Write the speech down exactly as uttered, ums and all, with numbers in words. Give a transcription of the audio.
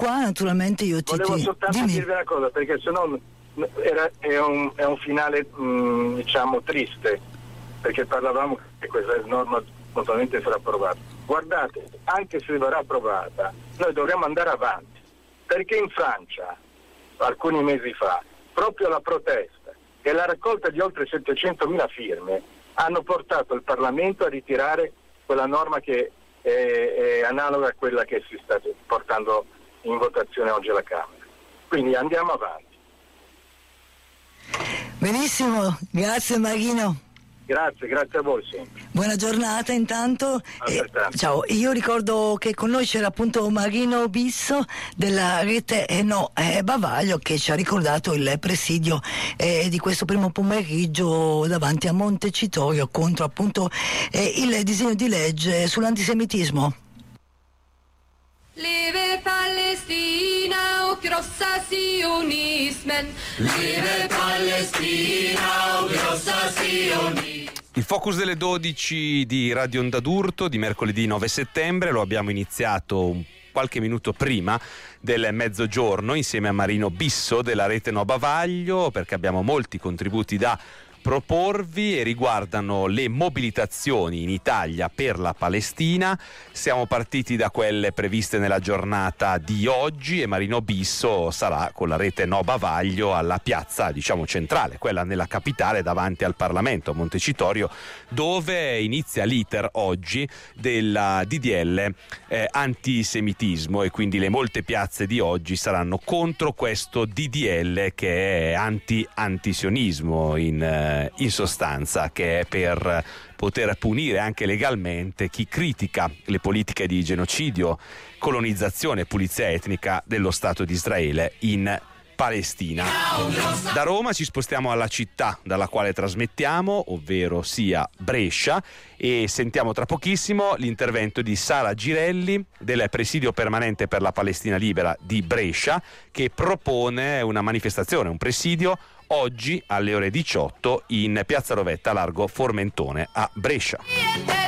qua naturalmente io ti... Volevo ti... soltanto Dimmi. dirvi una cosa, perché se no era, è, un, è un finale mh, diciamo triste, perché parlavamo che questa norma totalmente sarà approvata. Guardate, anche se verrà approvata, noi dovremo andare avanti, perché in Francia, alcuni mesi fa, proprio la protesta e la raccolta di oltre settecentomila firme hanno portato il Parlamento a ritirare quella norma che è, è analoga a quella che si sta portando in votazione oggi alla Camera. Quindi andiamo avanti. Benissimo, grazie Marino. Grazie, grazie a voi sempre. Buona giornata intanto. Eh, ciao, io ricordo che con noi c'era appunto Marino Bisso della rete eh, no, eh, Bavaglio, che ci ha ricordato il presidio eh, di questo primo pomeriggio davanti a Montecitorio contro appunto eh, il disegno di legge sull'antisemitismo. Leve Palestina, o grossa Sionismen. Leve Palestina, o grossa Sionismen. Il focus delle dodici di Radio Onda d'Urto di mercoledì nove settembre lo abbiamo iniziato un qualche minuto prima del mezzogiorno insieme a Marino Bisso della rete No Bavaglio, perché abbiamo molti contributi da proporvi e riguardano le mobilitazioni in Italia per la Palestina. Siamo partiti da quelle previste nella giornata di oggi e Marino Bisso sarà con la rete No Bavaglio alla piazza, diciamo, centrale, quella nella capitale davanti al Parlamento, a Montecitorio, dove inizia l'iter oggi della D D L eh, antisemitismo, e quindi le molte piazze di oggi saranno contro questo D D L che è anti-antisionismo in eh, in sostanza, che è per poter punire anche legalmente chi critica le politiche di genocidio, colonizzazione e pulizia etnica dello Stato di Israele in Palestina. Da Roma ci spostiamo alla città dalla quale trasmettiamo, ovvero sia Brescia, e sentiamo tra pochissimo l'intervento di Sara Girelli del Presidio Permanente per la Palestina Libera di Brescia, che propone una manifestazione, un presidio oggi alle ore diciotto in Piazza Rovetta, largo Formentone a Brescia.